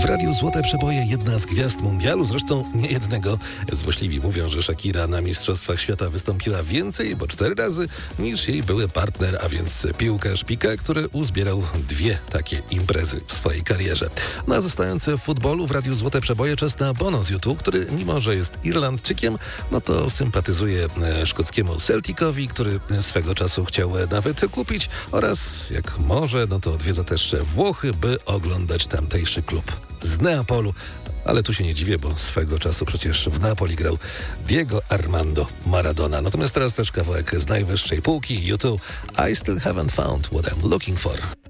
W Radiu Złote Przeboje jedna z gwiazd mundialu, zresztą nie jednego. Złośliwi mówią, że Shakira na Mistrzostwach Świata wystąpiła więcej, bo 4 razy, niż jej były partner, a więc piłkarz Piqué, który uzbierał 2 takie imprezy w swojej karierze. No a zostając w futbolu, w Radiu Złote Przeboje czas na Bono z U2, który mimo, że jest Irlandczykiem, no to sympatyzuje szkockiemu Celticowi, który swego czasu chciał nawet kupić oraz jak może, no to odwiedza też Włochy, by oglądać tamtejszy klub z Neapolu. Ale tu się nie dziwię, bo swego czasu przecież w Napoli grał Diego Armando Maradona. Natomiast teraz też kawałek z najwyższej półki, U2, I Still Haven't Found What I'm Looking For.